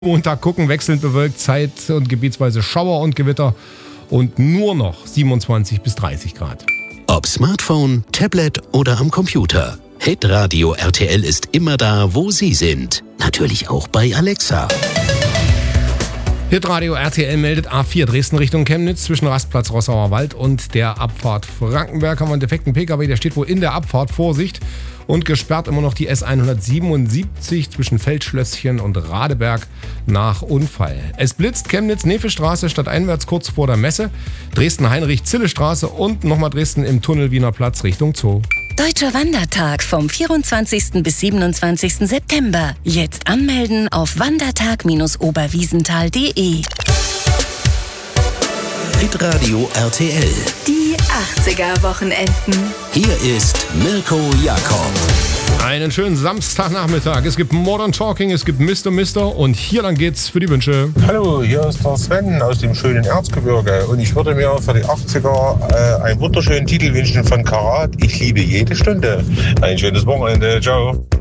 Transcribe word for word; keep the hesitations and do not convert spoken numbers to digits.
Montag gucken, wechselnd bewölkt, zeit- und gebietsweise Schauer und Gewitter und nur noch siebenundzwanzig bis dreißig Grad. Ob Smartphone, Tablet oder am Computer. Hitradio R T L ist immer da, wo Sie sind. Natürlich auch bei Alexa. Hitradio R T L meldet A vier Dresden Richtung Chemnitz zwischen Rastplatz Rossauer Wald und der Abfahrt Frankenberg haben wir einen defekten Pkw, der steht wohl in der Abfahrt, Vorsicht, und gesperrt immer noch die S hundertsiebenundsiebzig zwischen Feldschlösschen und Radeberg nach Unfall. Es blitzt Chemnitz-Nefe-Straße stadteinwärts kurz vor der Messe, Dresden-Heinrich-Zille-Straße und nochmal Dresden im Tunnel Wiener Platz Richtung Zoo. Deutscher Wandertag vom vierundzwanzigsten bis siebenundzwanzigsten September. Jetzt anmelden auf wandertag Bindestrich oberwiesenthal punkt de. Hitradio R T L. Die achtziger-Wochenenden. Hier ist Mirko Jakob. Einen schönen Samstagnachmittag. Es gibt Modern Talking, es gibt Mister Mister und hier dann geht's für die Wünsche. Hallo, hier ist der Sven aus dem schönen Erzgebirge und ich würde mir für die achtziger äh, einen wunderschönen Titel wünschen von Karat. Ich liebe jede Stunde. Ein schönes Wochenende. Ciao.